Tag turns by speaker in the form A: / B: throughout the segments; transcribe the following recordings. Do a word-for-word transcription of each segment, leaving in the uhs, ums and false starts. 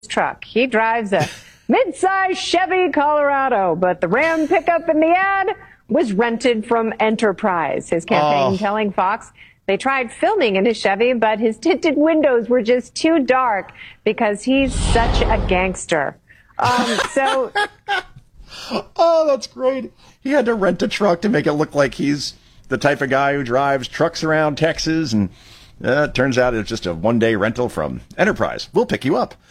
A: truck. He drives a mid-size Chevy Colorado, but the Ram pickup in the ad was rented from Enterprise. His campaign
B: oh.
A: telling Fox they tried filming in his Chevy, but his tinted windows were just too dark because he's such a gangster. Um, so...
B: Oh, that's great. He had to rent a truck to make it look like he's the type of guy who drives trucks around Texas, and uh, it turns out it's just a one-day rental from Enterprise. We'll pick you up.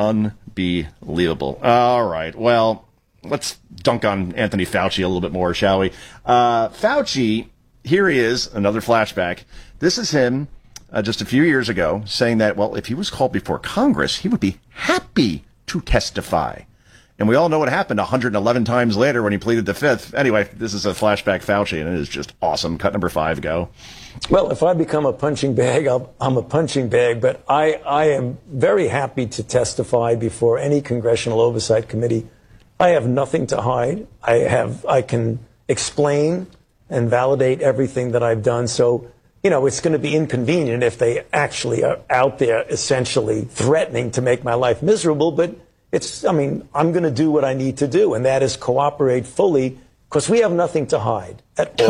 B: Unbelievable. All right, well, let's dunk on Anthony Fauci a little bit more, shall we? Uh, Fauci, here he is, another flashback. This is him uh, just a few years ago saying that, well, if he was called before Congress, he would be happy to testify. And we all know what happened one hundred eleven times later when he pleaded the fifth. Anyway, this is a flashback Fauci, and it is just awesome. Cut number five, go.
C: Well, if I become a punching bag, I'll, I'm a punching bag, but I, I am very happy to testify before any Congressional Oversight Committee. I have nothing to hide. I have, I can explain and validate everything that I've done. So, you know, it's going to be inconvenient if they actually are out there essentially threatening to make my life miserable, but it's, I mean, I'm going to do what I need to do, and that is cooperate fully, because we have nothing to hide at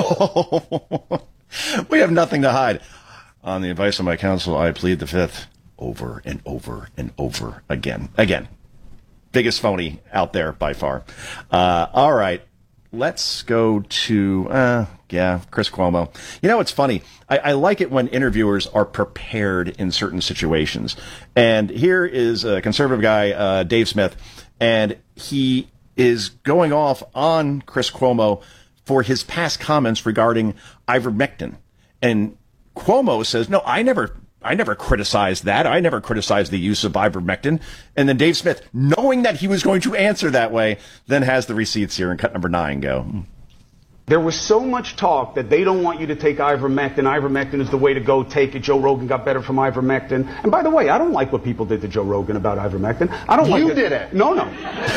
C: all.
B: We have nothing to hide. On the advice of my counsel, I plead the fifth over and over and over again. Again, biggest phony out there by far. Uh, all right, let's go to, uh, yeah, Chris Cuomo. You know, it's funny. I, I like it when interviewers are prepared in certain situations. And here is a conservative guy, uh, Dave Smith, and he is going off on Chris Cuomo for his past comments regarding ivermectin. And Cuomo says, no, I never I never criticized that. I never criticized the use of ivermectin. And then Dave Smith, knowing that he was going to answer that way, then has the receipts here, and cut number nine, go.
D: There was so much talk that they don't want you to take ivermectin. Ivermectin is the way to go. Take it. Joe Rogan got better from ivermectin. And by the way, I don't like what people did to Joe Rogan about ivermectin. I don't like
E: You
D: it.
E: did it.
D: No, no.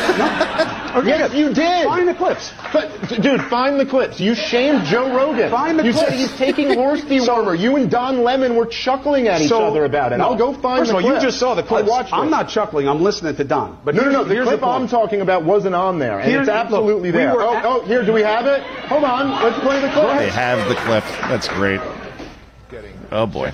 D: no. Okay,
E: yes, you did.
D: Find the clips.
E: But, dude, find the clips. You shamed Joe Rogan.
D: Find the
E: you
D: clips.
E: said he's taking horse dewormer. You and Don Lemon were chuckling at each
D: so,
E: other about it.
D: No.
E: I'll go find
D: First
E: the
D: of all,
E: clip.
D: you just saw the clips.
E: I watched
D: I'm
E: it.
D: not chuckling. I'm listening to Don. But
E: no, no, no. The
D: here's
E: clip
D: the
E: I'm talking about wasn't on there, and
D: here's,
E: it's absolutely
D: look, we
E: there.
D: were
E: oh,
D: at,
E: oh, here, do we have it? Hold on. Let's play the clip.
B: They have the clip. That's great. Oh, boy.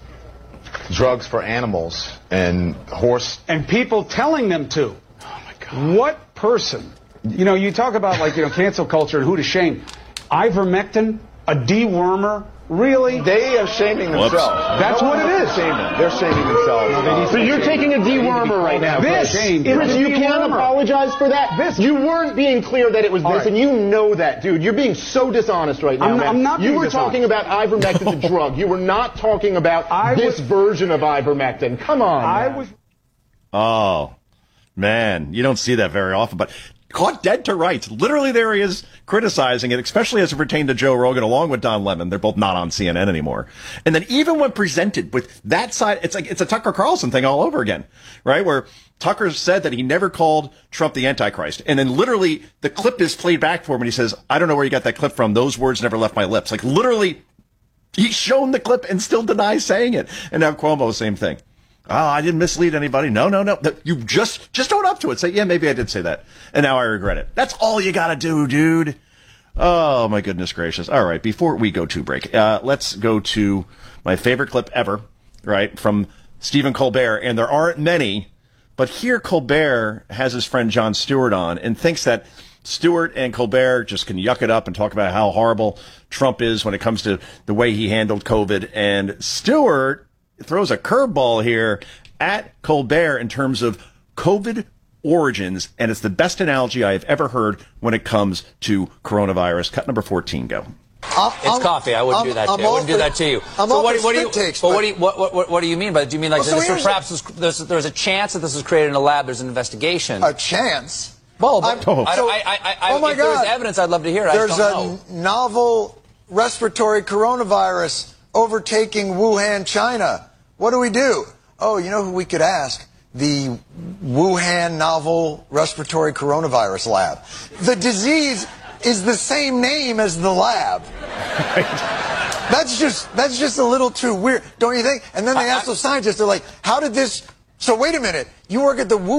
F: Drugs for animals and horse.
D: And people telling them to. Oh, my God. What person? You know, you talk about, like, you know, cancel culture and who to shame. Ivermectin, a dewormer, really?
E: They are shaming themselves.
B: Whoops.
D: That's
E: no
D: what it is.
E: Shaming. They're shaming themselves.
D: No,
E: so you're taking a dewormer right now.
D: This
E: Chris.
D: is
E: Chris,
D: a
E: you can't
D: dewormer.
E: apologize for that.
D: This.
E: You weren't being clear that it was
D: All
E: this,
D: right.
E: and you know that, dude. You're being so dishonest right now,
D: I'm,
E: man.
D: I'm not
E: You
D: being
E: were
D: dishonest.
E: talking about ivermectin, the drug. You were not talking about
D: I
E: this
D: was,
E: version of ivermectin. Come on,
D: I
E: man.
D: was.
B: Oh, man, you don't see that very often, but caught dead to rights. Literally, there he is criticizing it, especially as it pertained to Joe Rogan, along with Don Lemon. They're both not on C N N anymore. And then even when presented with that side, it's like it's a Tucker Carlson thing all over again, right? Where Tucker said that he never called Trump the Antichrist. And then literally the clip is played back for him and he says, I don't know where you got that clip from. Those words never left my lips. Like literally, he's shown the clip and still denies saying it. And now Cuomo, same thing. Oh, I didn't mislead anybody. No, no, no. You just, just own up to it. Say, yeah, maybe I did say that. And now I regret it. That's all you gotta do, dude. Oh, my goodness gracious. All right. Before we go to break, uh, let's go to my favorite clip ever, right? From Stephen Colbert. And there aren't many, but here Colbert has his friend Jon Stewart on and thinks that Stewart and Colbert just can yuck it up and talk about how horrible Trump is when it comes to the way he handled COVID. And Stewart throws a curveball here at Colbert in terms of COVID origins, and it's the best analogy I have ever heard when it comes to coronavirus. Cut number fourteen, go.
G: I'm,
H: it's I'm, coffee. I wouldn't I'm, do that to you. I wouldn't do that to you.
G: I'm
H: so what, what do you?
G: takes,
H: but what do you? What, what, what do you mean by that? Do you mean like
G: well,
H: this,
G: so
H: this perhaps was, there's, there's a chance that this was created in a lab? There's an investigation.
G: A chance?
H: Well, but
B: oh.
H: I, I, I, I,
G: oh my
H: if
G: God.
H: there was evidence, I'd love to hear it.
G: There's
H: I just
G: a
H: don't know.
G: novel respiratory coronavirus overtaking Wuhan, China. What do we do? Oh, you know who we could ask? The Wuhan novel respiratory coronavirus lab. The disease is the same name as the lab.
B: Right.
G: That's just that's just a little too weird, don't you think? And then they
H: I,
G: ask the scientists, they're like, how did this So wait a minute. You work at the Wu